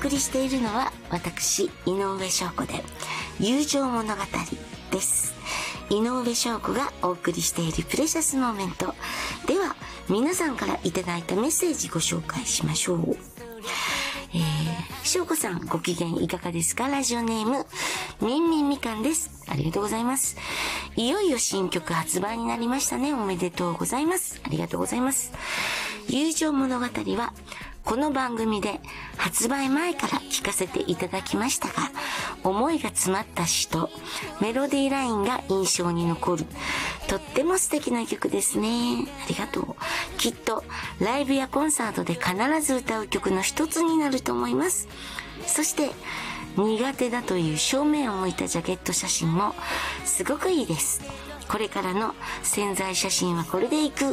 送りしているのは私井上翔子で友情物語です。井上翔子がお送りしているプレシャスモーメントでは、皆さんからいただいたメッセージご紹介しましょう。翔子さん、ご機嫌いかがですか？ラジオネームみんみんみかんです。ありがとうございます。いよいよ新曲発売になりましたね。おめでとうございます。ありがとうございます。友情物語はこの番組で発売前から聞かせていただきましたが、思いが詰まった詩とメロディーラインが印象に残るとっても素敵な曲ですね。ありがとう。きっとライブやコンサートで必ず歌う曲の一つになると思います。そして苦手だという正面を向いたジャケット写真もすごくいいです。これからの宣材写真はこれでいく